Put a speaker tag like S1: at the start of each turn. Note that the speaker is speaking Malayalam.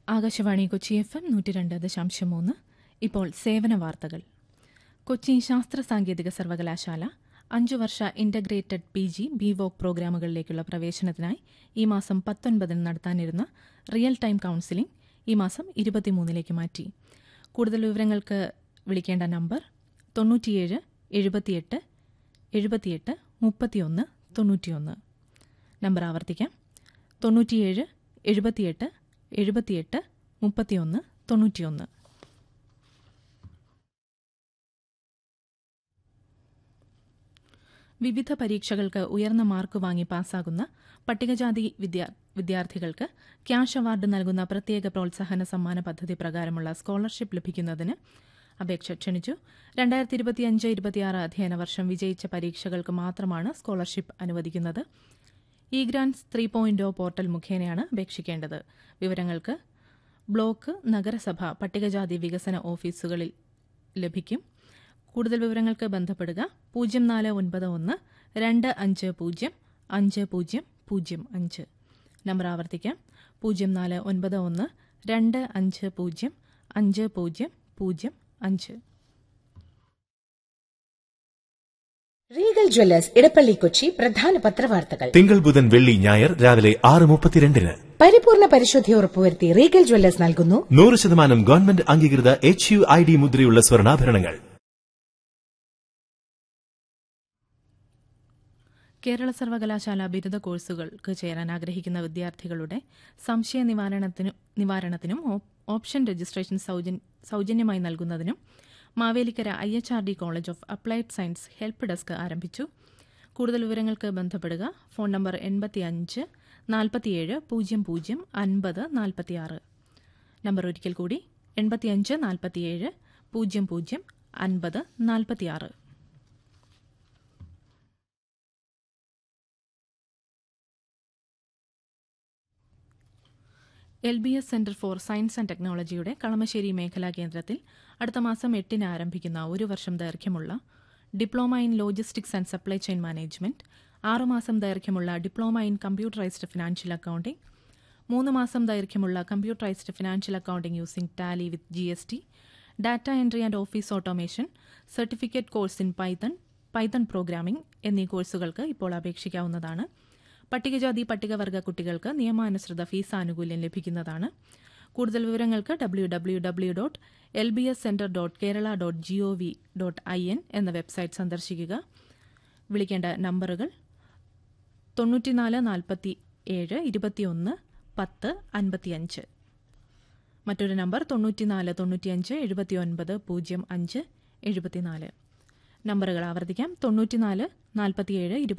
S1: ആകാശവാണി കൊച്ചി FM 102.3. ഇപ്പോൾ സേവന വാർത്തകൾ. കൊച്ചി ശാസ്ത്ര സാങ്കേതിക സർവകലാശാല 5 വർഷ ഇന്റഗ്രേറ്റഡ് PG BVOC പ്രോഗ്രാമുകളിലേക്കുള്ള പ്രവേശനത്തിനായി ഈ മാസം 19 നടത്താനിരുന്ന റിയൽ ടൈം കൌൺസിലിംഗ് ഈ മാസം 23 മാറ്റി. കൂടുതൽ വിവരങ്ങൾക്ക് വിളിക്കേണ്ട നമ്പർ 97 78 78 31 91. നമ്പർ ആവർത്തിക്കാം: 97 78 78 31 91. വിവിധ പരീക്ഷകൾക്ക് ഉയർന്ന മാർക്ക് വാങ്ങി പാസ്സാകുന്ന പട്ടികജാതി വിദ്യാർത്ഥികൾക്ക് ക്യാഷ് അവാർഡ് നൽകുന്ന പ്രത്യേക പ്രോത്സാഹന സമ്മാന പദ്ധതി പ്രകാരമുള്ള സ്കോളർഷിപ്പ് ലഭിക്കുന്നതിന് അപേക്ഷ ക്ഷണിച്ചു. 2025-26 അധ്യയന വർഷം വിജയിച്ച പരീക്ഷകൾക്ക് മാത്രമാണ് സ്കോളർഷിപ്പ് അനുവദിക്കുന്നത്. ഇ-ഗ്രാന്റ്സ് 3.0 പോർട്ടൽ മുഖേനയാണ് അപേക്ഷിക്കേണ്ടത്. വിവരങ്ങൾക്ക് ബ്ലോക്ക്, നഗരസഭ, പട്ടികജാതി വികസന ഓഫീസുകളിൽ ലഭിക്കും. കൂടുതൽ വിവരങ്ങൾക്ക് ബന്ധപ്പെടുക 0491 250 5005. നമ്പർ ആവർത്തിക്കാം: 0491 250 5005.
S2: റീഗൽ ജ്വല്ലേഴ്സ് ഇടപ്പള്ളി കൊച്ചി പ്രധാന പത്രവാർത്തകൾ.
S3: തിങ്കൾ, ബുധൻ, വെള്ളി, ഞായർ രാവിലെ 6:32.
S2: പരിപൂർണ പരിശുദ്ധി ഉറപ്പുവരുത്തി റീഗൽ ജ്വല്ലേഴ്സ് നൽകുന്നു
S3: 100% ഗവൺമെന്റ് അംഗീകൃത HUID മുദ്രയുള്ള സ്വർണ്ണാഭരണങ്ങൾ.
S1: കേരള സർവകലാശാല ബിരുദ കോഴ്സുകൾക്ക് ചേരാൻ ആഗ്രഹിക്കുന്ന വിദ്യാർത്ഥികളുടെ സംശയ നിവാരണത്തിനും ഓപ്ഷൻ രജിസ്ട്രേഷൻ സൗജന്യമായി നൽകുന്നതിനും Mavelikkara IHRD college of applied science help desk ആരംഭിച്ചു. കൂടുതൽ വിവരങ്ങൾക്ക് ബന്ധപ്പെടുക ഫോൺ നമ്പർ 85 47 00 50 46. നമ്പർ ഒരിക്കൽ കൂടി 85 47 00 50 46. LBS centre for science and ടെക്നോളജിയുടെ കളമശ്ശേരി മേഖലാ കേന്ദ്രത്തിൽ അടുത്ത മാസം 8 ആരംഭിക്കുന്ന 1 വർഷം ദൈർഘ്യമുള്ള diploma in logistics and supply chain management, 6 മാസം ദൈർഘ്യമുള്ള diploma in computerised financial accounting, 3 മാസം ദൈർഘ്യമുള്ള computerised financial accounting using Tally with GST, data entry and office automation, certificate course in Python programming എന്നീ കോഴ്സുകൾക്ക് ഇപ്പോൾ അപേക്ഷിക്കാവുന്നതാണ്. പട്ടികജാതി പട്ടികവർഗ കുട്ടികൾക്ക് നിയമാനുസൃത ഫീസ് ആനുകൂല്യം ലഭിക്കുന്നതാണ്. കൂടുതൽ വിവരങ്ങൾക്ക് www.lbscenter.kerala.gov.in എന്ന വെബ്സൈറ്റ് സന്ദർശിക്കുക. വിളിക്കേണ്ട നമ്പറുകൾ 94 47 21 10 55. മറ്റൊരു നമ്പർ 94 95 79 05 74. നമ്പറുകൾ ആവർത്തിക്കാം: 94 47